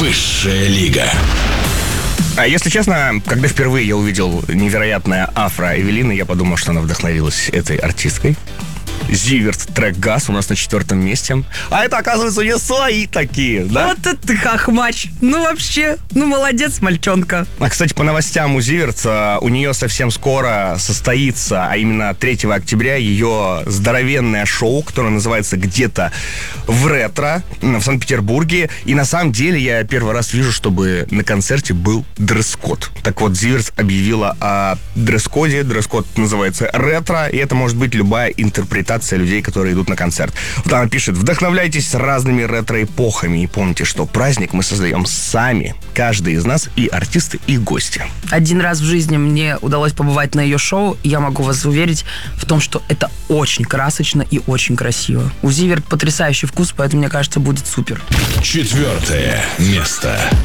Высшая лига. А если честно, когда впервые я увидел невероятное афро Эвелины, я подумал, что она вдохновилась этой артисткой. Зиверт, трек «Газ» у нас на 4 месте. А это, оказывается, у нее свои такие, да? Вот это ты хохмач. Ну, вообще, молодец, мальчонка. А, кстати, по новостям у Зиверт, у нее совсем скоро состоится, а именно 3 октября, ее здоровенное шоу, которое называется «Где-то в ретро» в Санкт-Петербурге. И на самом деле я первый раз вижу, чтобы на концерте был дресс-код. Так вот, Зиверт объявила о дресс-коде. Дресс-код называется «Ретро», и это может быть любая интерпретация людей, которые идут на концерт. Вот она пишет: вдохновляйтесь разными ретро-эпохами и помните, что праздник мы создаем сами, каждый из нас, и артисты, и гости. Один раз в жизни мне удалось побывать на ее шоу, и я могу вас уверить в том, что это очень красочно и очень красиво. У Зиверт потрясающий вкус, поэтому, мне кажется, будет супер. 4 место.